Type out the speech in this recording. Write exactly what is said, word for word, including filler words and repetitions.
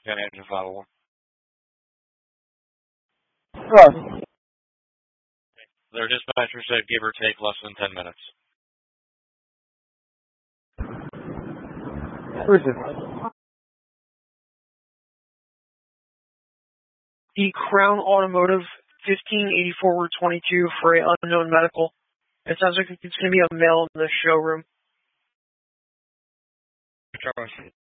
County Engine five oh one. Right. Their dispatcher said give or take less than ten minutes. Who is it? The Crown Automotive fifteen eighty-four Route twenty-two for a unknown medical. It sounds like it's going to be a male in the showroom. Charles.